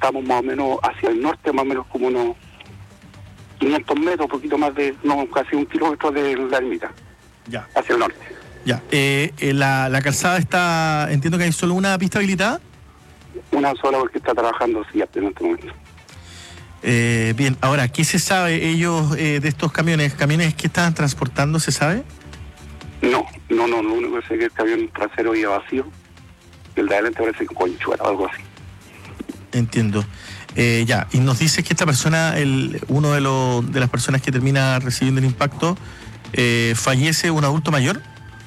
estamos más o menos hacia el norte, más o menos como unos 500 metros, un poquito más de, no, casi 1 kilómetro de la ermita. Ya. Hacia el norte. Ya. La calzada está, entiendo que hay solo una pista habilitada. Una sola porque está trabajando sí, en este momento. Bien, ahora, ¿qué se sabe ellos de estos camiones? ¿Camiones que estaban transportando, se sabe? No, lo único que sé es que el camión trasero iba vacío, el de adelante parece que conchuela o algo así. Entiendo. Ya, y nos dice que esta persona, uno de las personas que termina recibiendo el impacto, fallece un adulto mayor.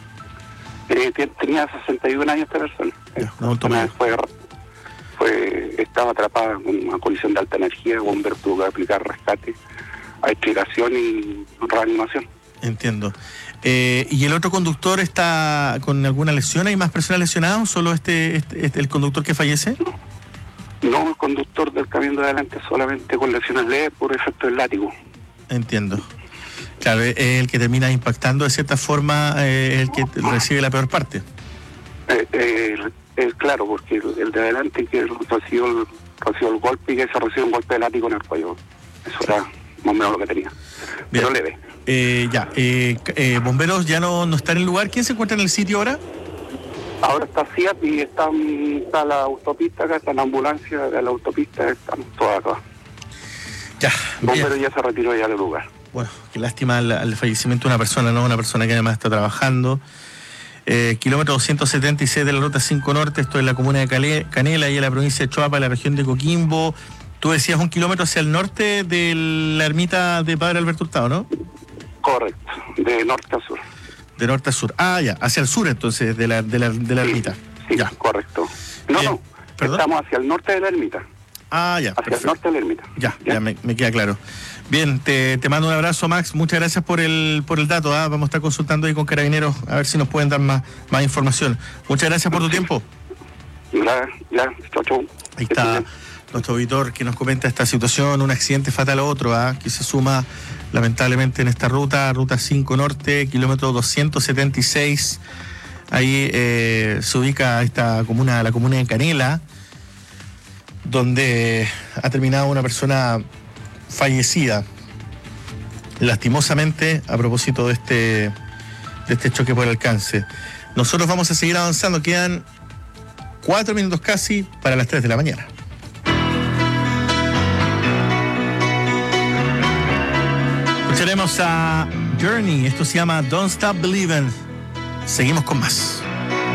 Tenía 61 años esta persona. Ya, un adulto mayor. Estaba atrapada en una colisión de alta energía, el bombero tuvo que aplicar rescate, explicación y reanimación. Entiendo. ¿Y el otro conductor está con alguna lesión? ¿Hay más personas lesionadas o solo el conductor que fallece? No, el conductor del camión de adelante solamente con lesiones leves por efecto del látigo. Entiendo. Claro, el que termina impactando de cierta forma es el que recibe la peor parte. Claro, porque el de adelante que recibió el golpe y que se recibió un golpe de látigo en el cuello. Eso era más o menos lo que tenía. Bien. Pero leve. Bomberos ya no están en el lugar. ¿Quién se encuentra en el sitio ahora? Ahora está CIAP y está la autopista acá, está la ambulancia de la autopista, estamos todas acá. Ya. Bomberos ya se retiró ya del lugar. Bueno, qué lástima el fallecimiento de una persona, ¿no? Una persona que además está trabajando. Kilómetro 276 de la Ruta 5 Norte, esto es la comuna de Canela y en la provincia de Choapa, en la región de Coquimbo. Tú decías 1 kilómetro hacia el norte de la ermita de Padre Alberto Hurtado, ¿no? Correcto, de norte a sur. De norte a sur. Ah, ya, hacia el sur entonces de la ermita. Sí, ya. Correcto. No, ¿Perdón? Estamos hacia el norte de la ermita. Ah, ya. Hacia perfecto. el norte de la ermita. Ya me queda claro. Bien, te mando un abrazo, Max. Muchas gracias por el dato. Vamos a estar consultando ahí con Carabineros a ver si nos pueden dar más información. Muchas gracias por tu tiempo. Ya, chau. Ahí está nuestro auditor que nos comenta esta situación, un accidente fatal a otro, que se suma lamentablemente en esta ruta 5 Norte, kilómetro 276. Ahí se ubica la comuna de Canela, donde ha terminado una persona fallecida, lastimosamente, a propósito de este choque por alcance. Nosotros vamos a seguir avanzando, quedan 4 minutos casi para las 3 de la mañana. Escucharemos a Journey, esto se llama Don't Stop Believing. Seguimos con más.